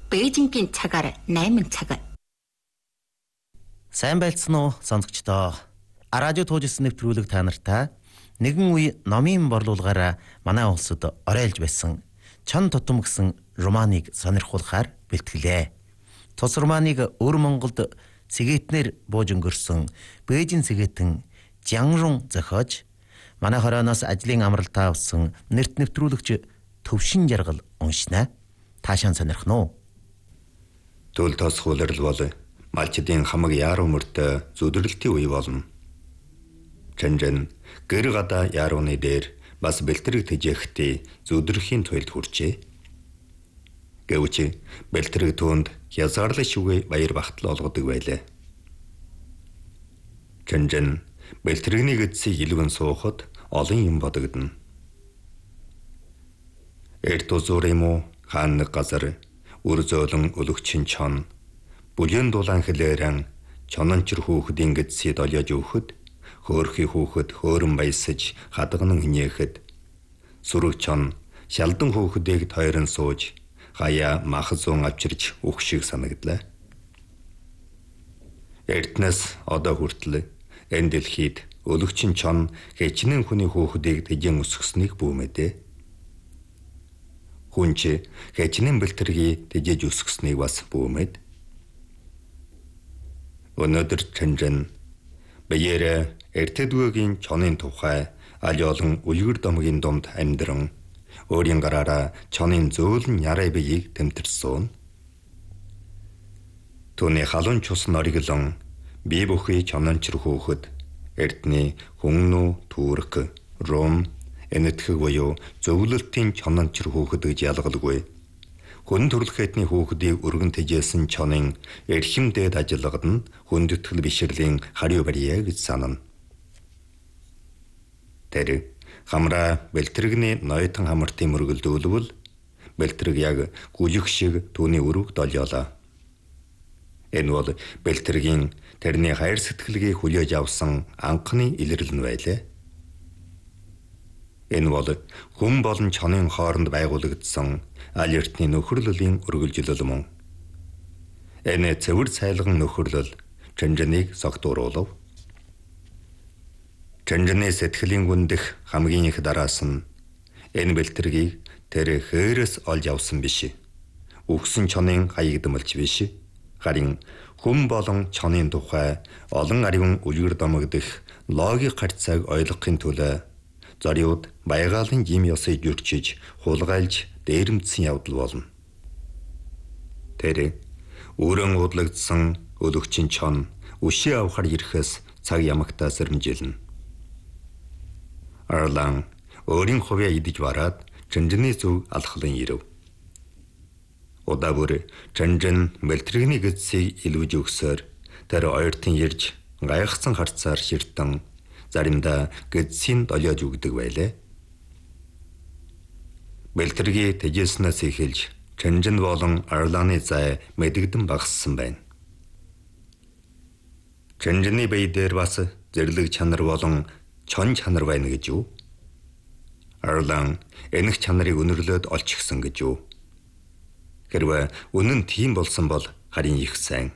Бээжингийн цагаар 8 цаг. Сайн байлцсан уу сонсогчдоо? Радио туужсэн нэвтрүүлэг та нартай нэгэн үе номын борлуулгаараа манай улсад оройлж байсан чон тутам гэсэн романыг сонирхуулахаар бэлтгэлээ. Тус романыг өр Монголд сэгээтнэр бууж өнгөрсөн Бээжин сэгээтэн Жианрун зохиож манай хорооноос ажлын амралтаа авсан нэрт нэвтрүүлэгч Төвшин Жаргал уншнаа. Таашаан сонирхно уу? Төл тос хуулрал бол малчдын хамаг яаруу мөртөө зүдэрлэлтийн үе болно. Чанжан гэр гадаа яарууны дээр бас бэлтрэг тэжээхтэй зүдрэхийн туйлд хүрчээ. Гэвч бэлтрэг түүнд хязгаарлал шүгэ баяр багтал олгодог байлаа. Чанжан бэлтрэгний гэдсийг илгэн суухад олон юм бодогдно. Эрт узуур юм уу хаан нэг газар үр зөөлөн өлөгчин чон бүлээн дулаан хэлээрэн чонончр хүүхдийн гэдсийг олж өгөхөд хөөрхий хүүхэд хөөрөн баясаж хадганан инээхэд сүрэг чон шалдан хүүхдийг тойрон сууж хаяа мах зүүн авчирч өгөх шиг санагдлаа. Эртнээс одоо хүртэл энэ дэлхийд өлөгчин чон хэчнээн хүний хүүхдийг тэжэн өсгсныг бүүмэдэ. Хүн ч хэчнээн бэлтэргийг тэжээж өсгснийг бас бүүмэд. Өнөөдөр Чанжан баяраа эртэдүгийн чонын тухай аль олон үлгэр домгийн дунд амьдран өөрийн гараараа чонын зөөлөн ярай биеийг тэмтэрсэн. Түүний халуун цус нориглон бие бүхий чонончр хөөхөд эртний хүннүү түүрэг ром энэтхэг буюу зөвлөлтийн чонончр хөөхөд гэж ялгалгүй. Хүн төрөлхөйтний хүүхдийг өргөн тэжээсэн чонын эрхэм дээд ажиллагад нь хүндэтгэл бишрлийн хариу барья гэж санана. Тэр хамраа бэлтрэгний нойтон хамартын мөргөлдүүлвэл бэлтрэг яг гүжих шиг түүний өрөвд олёолаа. Энэ бол бэлтрэгийн тэрний хайр сэтгэлгийг хүлээж авсан анхны илэрлэл нь байлаа. Энэ бол хүн болон чонын хооронд байгуулагдсан аль эртний нөхөрлөлийн үргэлжлэл мөн. Энэ цэвэр цайлган нөхөрлөл Чанжаныг согтууруулав. Чанжаны сэтгэлийн гүндэх хамгийн их дараас нь энэ бэлтрэгийг тэр хээрээс олж авсан биш. Үхсэн чонын хаягдмалч биш. Харин хүн болон чонын тухай олон ариун үлгэр домогдох логик харьцааг ойлгохын төлөө зориуд баягаалын юм ёсыг жүрчиж хулгайлж дээрэмдсэн явдал болно. Тэр өрөн уудлагдсан өлөгчин чон өшөө авахар ирэхээс цаг ямагтаа сэрэмжилнэ. Арлан өөрийн хувиа идэж бараад Чанжаны зүг алхлан ирэв. Удаа бүр Чанжан бэлтрэгний гэдсийг илвэж өгсөөр тэр ойртон ирж гайхсан харцаар ширтэн заримдаа гэдсийн долоож өгдөг байлаа. Бэлтрэгийг тэжээснээс эхэлж Чанжан болон Арланы зай мэдэгдэн багассан байна. Чанжаны бие дээр бас зэрлэг чанар болон чон чанар байна гэж юу? Арлан энэх чанарыг өнөрлөөд олчихсан гэж юу? Хэрвээ үнэн тийм болсон бол харин их сайн.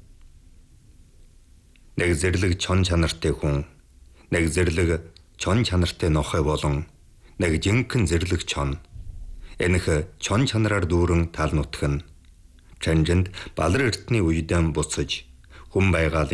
Нэг зэрлэг чон чанартай хүн, нэг зэрлэг чон чанартай нохой болон нэг жинхэнэ зэрлэг чон. Энэх чон чанараар дүүрэн тал нутг нь Чанжанд балар эртний үедээ буцаж хүн байгаалын